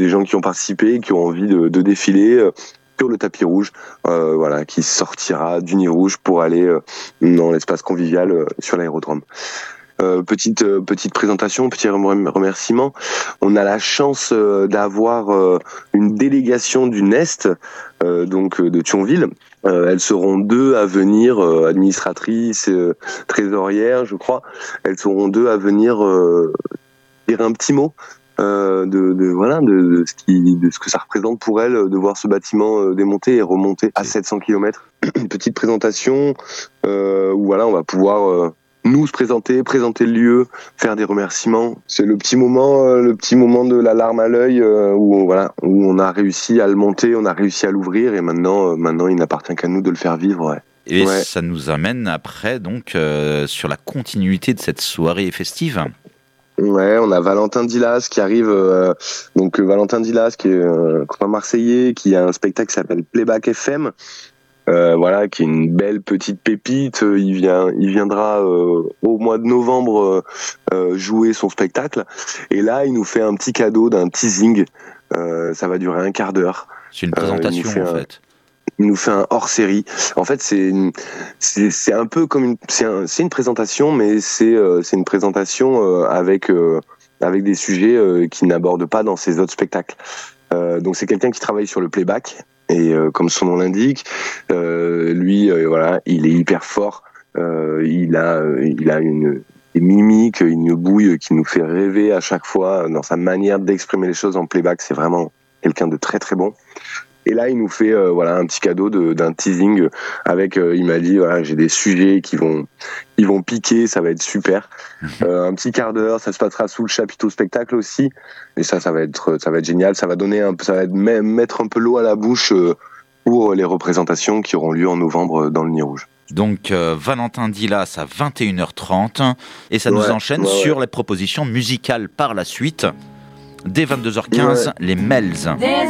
des gens qui ont participé, qui ont envie de défiler sur le tapis rouge, qui sortira du Nid Rouge pour aller dans l'espace convivial sur l'aérodrome. Petite présentation, petit remerciement. On a la chance d'avoir une délégation du Nest, de Thionville. Elles seront 2 à venir, administratrices, trésorières, je crois. Elles seront 2 à venir dire un petit mot de ce que ça représente pour elles de voir ce bâtiment démonter et remonter à 700 km. Une petite présentation où on va pouvoir nous se présenter le lieu, faire des remerciements. C'est le petit moment de la larme à l'œil où on a réussi à le monter, on a réussi à l'ouvrir et maintenant il n'appartient qu'à nous de le faire vivre. Ouais. Et ça nous amène après donc sur la continuité de cette soirée festive. Ouais, on a Valentin Dilas qui arrive. Valentin Dilas qui est un copain marseillais, qui a un spectacle qui s'appelle Playback FM. Qui est une belle petite pépite. Il viendra au mois de novembre jouer son spectacle. Et là, il nous fait un petit cadeau d'un teasing. Ça va durer un quart d'heure. C'est une présentation en fait. Il nous fait un hors-série. En fait, c'est un peu comme c'est une présentation, mais c'est une présentation avec des sujets qu'il n'aborde pas dans ses autres spectacles. Donc c'est quelqu'un qui travaille sur le playback. Et comme son nom l'indique, lui, il est hyper fort. Il a des mimiques, une bouille qui nous fait rêver à chaque fois dans sa manière d'exprimer les choses en playback. C'est vraiment quelqu'un de très très bon. Et là, il nous fait un petit cadeau d'un teasing avec. Il m'a dit j'ai des sujets qui vont piquer, ça va être super. Un petit quart d'heure, ça se passera sous le chapiteau spectacle aussi. Et ça va être génial. Ça va mettre un peu l'eau à la bouche pour les représentations qui auront lieu en novembre dans le Nid Rouge. Donc Valentin Dilas à 21h30 et ça nous enchaîne sur les propositions musicales par la suite. Dès 22h15, les Melz.